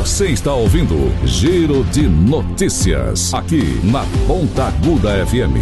Você está ouvindo Giro de Notícias, aqui na Ponta Aguda FM.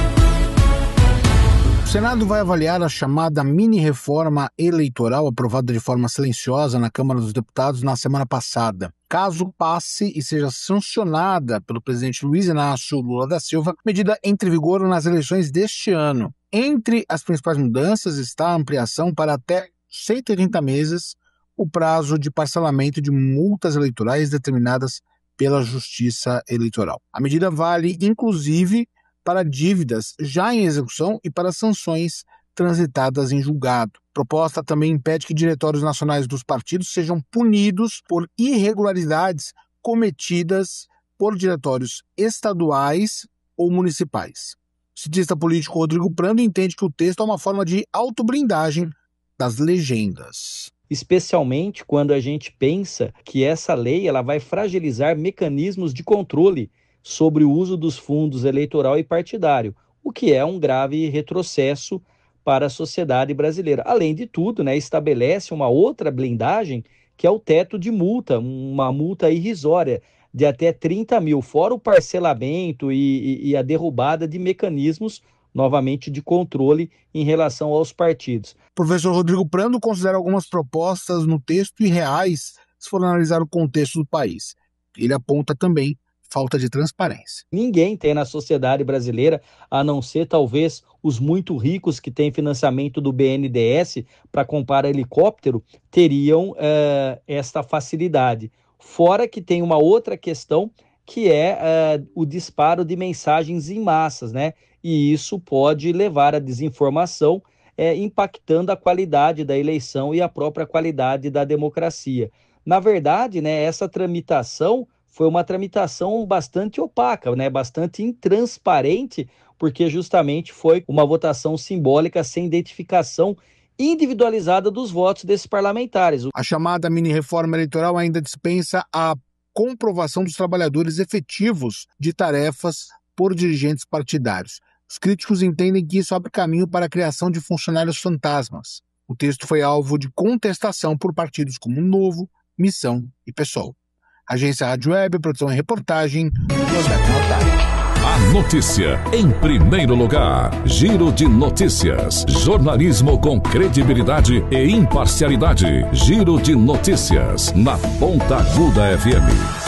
O Senado vai avaliar a chamada mini-reforma eleitoral aprovada de forma silenciosa na Câmara dos Deputados na semana passada. Caso passe e seja sancionada pelo presidente Luiz Inácio Lula da Silva, a medida entre em vigor nas eleições deste ano. Entre as principais mudanças está a ampliação para até 180 meses o prazo de parcelamento de multas eleitorais determinadas pela Justiça Eleitoral. A medida vale, inclusive, para dívidas já em execução e para sanções transitadas em julgado. A proposta também impede que diretórios nacionais dos partidos sejam punidos por irregularidades cometidas por diretórios estaduais ou municipais. O cientista político Rodrigo Prando entende que o texto é uma forma de autoblindagem das legendas. Especialmente quando a gente pensa que essa lei ela vai fragilizar mecanismos de controle sobre o uso dos fundos eleitoral e partidário, o que é um grave retrocesso para a sociedade brasileira. Além de tudo, estabelece uma outra blindagem, que é o teto de multa, uma multa irrisória de até 30 mil, fora o parcelamento e a derrubada de mecanismos, novamente, de controle em relação aos partidos. O professor Rodrigo Prando considera algumas propostas no texto irreais se for analisar o contexto do país. Ele aponta também falta de transparência. Ninguém tem na sociedade brasileira, a não ser talvez os muito ricos que têm financiamento do BNDES para comprar helicóptero, teriam esta facilidade. Fora que tem uma outra questão, que é o disparo de mensagens em massas, E isso pode levar à desinformação, impactando a qualidade da eleição e a própria qualidade da democracia. Na verdade, essa tramitação foi uma tramitação bastante opaca, bastante intransparente, porque justamente foi uma votação simbólica sem identificação individualizada dos votos desses parlamentares. A chamada mini-reforma eleitoral ainda dispensa a comprovação dos trabalhadores efetivos de tarefas por dirigentes partidários. Os críticos entendem que isso abre caminho para a criação de funcionários fantasmas. O texto foi alvo de contestação por partidos como Novo, Missão e PSOL. Agência Rádio Web, produção e reportagem, Roberto Notari. A notícia em primeiro lugar. Giro de Notícias. Jornalismo com credibilidade e imparcialidade. Giro de Notícias na Ponta Aguda FM.